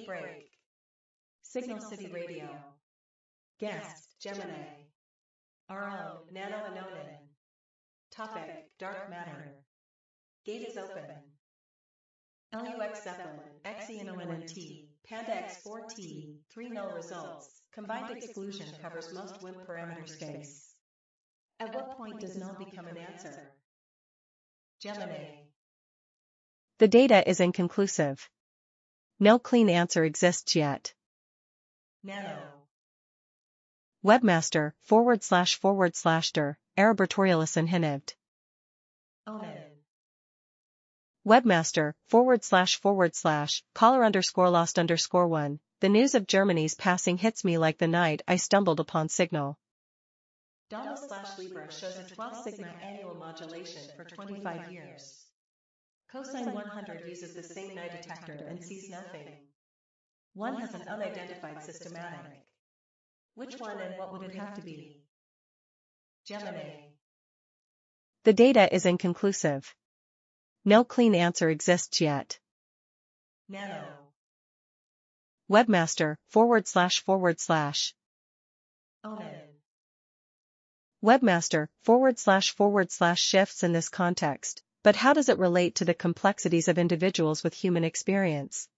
Speed Break. Signal City Radio. Guest, Gemini. Our own, Nano Anonin. Topic, Dark Matter. Gate is open. LUX Zeppelin, XENONNT, Panda X4T, 3 null results. Combined exclusion covers most WIMP parameter space. At what point does null become an answer? Gemini. The data is inconclusive. No clean answer exists yet. Nano. Webmaster//der, Arabertorialis inhinived. Onin. Webmaster//, $lost_1. The news of Germany's passing hits me like the night I stumbled upon Signal. Dama/Libra shows a 12 sigma annual modulation for 25 years. Cosine 100 uses the same night detector and sees nothing. One has an unidentified systematic. Which one and what would it have to be? Gemini. The data is inconclusive. No clean answer exists yet. Nano. Webmaster//. Onin. Webmaster// shifts in this context, but how does it relate to the complexities of individuals with human experience?